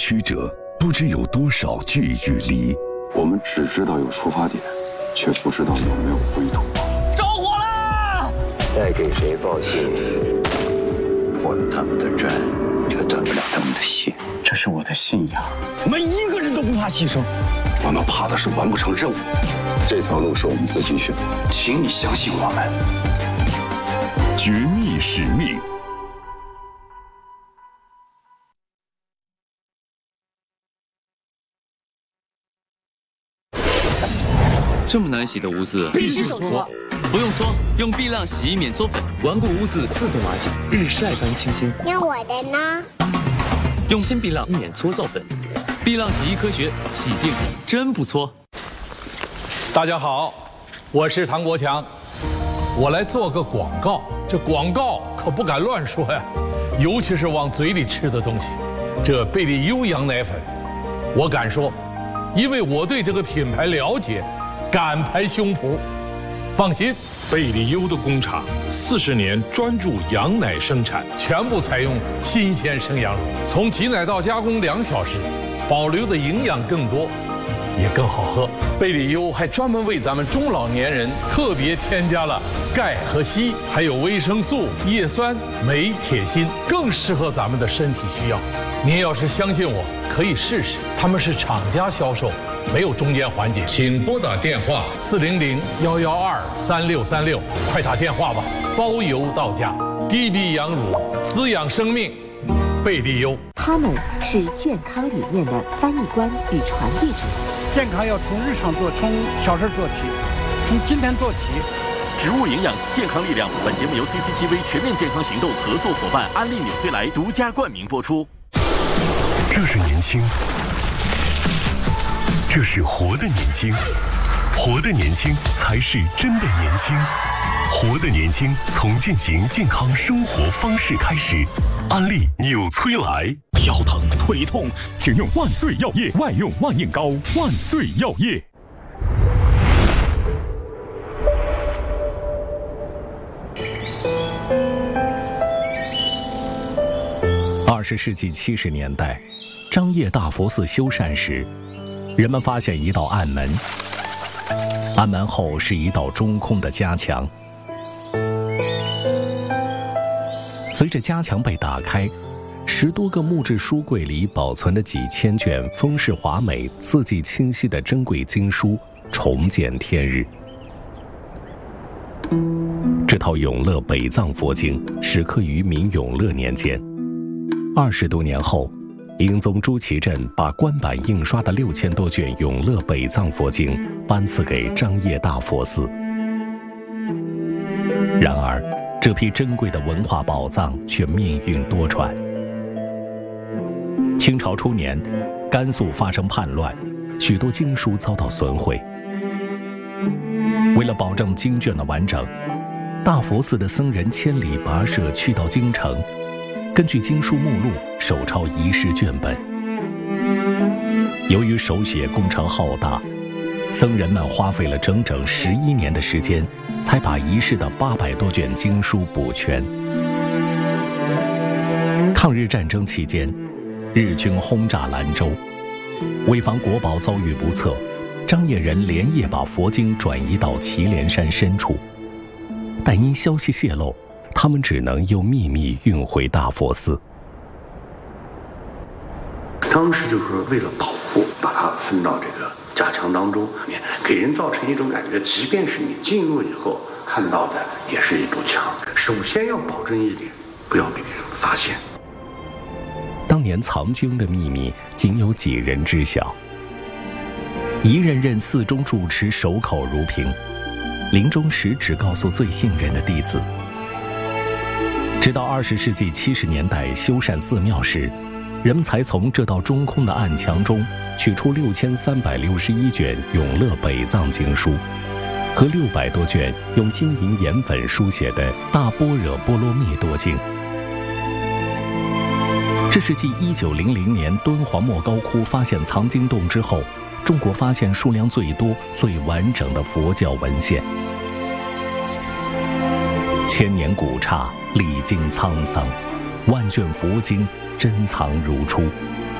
曲折，不知有多少句与离。 我们只知道有出发点，却不知道有没有归途。 着火了！ 再给谁报信， 破了他们的阵，就断不了他们的心。 这是我的信仰，每一个人都不怕牺牲。 我们怕的是完不成任务。这条路是我们自己选，请你相信我们。 绝密使命。 这么难洗的污渍， 必须手搓。 不用搓，用碧亮洗衣免搓粉，顽固污渍自动瓦解，日晒般清新。 那我的呢？ 用新碧亮免搓皂粉，碧亮洗衣科学，洗净真不搓。 大家好，我是唐国强，我来做个广告。这广告可不敢乱说呀，尤其是往嘴里吃的东西。这贝利优羊奶粉，我敢说，因为我对这个品牌了解。敢拍胸脯，放心， 贝利优的工厂40年专注羊奶生产， 全部采用新鲜生羊乳，从挤奶到加工2小时，保留的营养更多，也更好喝。贝利优还专门为咱们中老年人特别添加了钙和硒，还有维生素、叶酸、镁、铁、锌，更适合咱们的身体需要。您要是相信我，可以试试，他们是厂家销售。没有中间环节，请拨打电话400-112-3636，快打电话吧，包邮到家。滴滴羊乳，滋养生命，贝利优。 他们是健康理念的翻译官与传递者。 健康要从日常做，从小事做起，从今天做起。 植物营养，健康力量。本节目由 CCTV 全面健康行动合作伙伴安利纽崔莱独家冠名播出。 这是年轻。这是活的年轻，活的年轻才是真的年轻，活的年轻从践行健康生活方式开始。安利纽崔莱。 腰疼腿痛， 请用万岁药业外用万应膏。万岁药业。 20世纪70年代，张掖大佛寺修缮时。人们发现一道暗门，暗门后是一道中空的夹墙。随着夹墙被打开，10多个木质书柜里保存的几千卷风势华美、字迹清晰的珍贵经书重见天日。这套永乐北藏佛经始刻于明永乐年间，20多年后。英宗朱祁镇把官版印刷的6000多卷永乐北藏佛经颁赐给张掖大佛寺。然而，这批珍贵的文化宝藏却命运多舛。清朝初年，甘肃发生叛乱，许多经书遭到损毁。为了保证经卷的完整，大佛寺的僧人千里跋涉去到京城。根据经书目录手抄遗失卷本。由于手写工程浩大，僧人们花费了整整11年的时间，才把遗失的800多卷经书补全。抗日战争期间，日军轰炸兰州，为防国宝遭遇不测，张掖人连夜把佛经转移到祁连山深处，但因消息泄露，他们只能又秘密运回大佛寺。 当时就是为了保护，把它分到这个夹墙当中，给人造成一种感觉，即便是你进入以后看到的也是一堵墙。首先要保证一点，不要被别人发现。 当年藏经的秘密仅有几人知晓，一任任寺中住持守口如瓶，临终时只告诉最信任的弟子。直到20世纪70年代修缮寺庙时，人们才从这道中空的暗墙中取出6361卷永乐北藏经书和600多卷用金银盐粉书写的大般若波罗蜜多经。这是继1900年敦煌莫高窟发现藏经洞之后，中国发现数量最多、最完整的佛教文献。千年古刹，历经沧桑，万卷佛经珍藏如初，